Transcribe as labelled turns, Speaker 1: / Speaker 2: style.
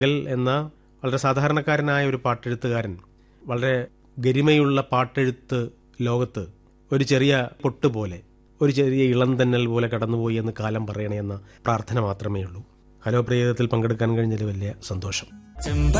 Speaker 1: എന്ന വളരെ സാധാരണക്കാരനായ ഒരു പാട്ടെഴുത്തുകാരൻ വളരെ ഗരിമയുള്ള പാട്ടെഴുത്ത് ലോകത്ത് ഒരു ചെറിയ പൊട്ട് പോലെ, ഒരു ചെറിയ ഇളം തന്നൽ പോലെ കടന്നുപോയി എന്ന് കാലം പറയണേ എന്ന പ്രാർത്ഥന മാത്രമേ ഉള്ളൂ. ഹലോ പ്രിയതത്തിൽ പങ്കെടുക്കാൻ കഴിഞ്ഞതിൽ വലിയ സന്തോഷം.